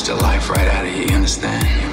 the life right out of you, you understand?